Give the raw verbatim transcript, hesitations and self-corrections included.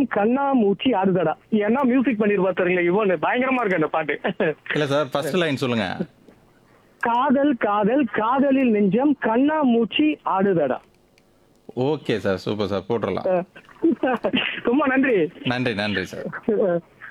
நெஞ்சம் கண்ணா மூச்சி ஆடுதடா. ஏன்னா மியூசிக் பண்ணிருப்பா தெரியுங்களா இவன் பயங்கரமா இருக்கு அந்த பாட்டு. இல்ல சார், ஃபர்ஸ்ட் லைன் சொல்லுங்க. காதல் காதல் காதலில் நெஞ்சம் கண்ணா மூச்சி ஆடுதடா. Okay sir, super sir, போட்டுறலாம். ரொம்ப நன்றி. நன்றி நன்றி சார்.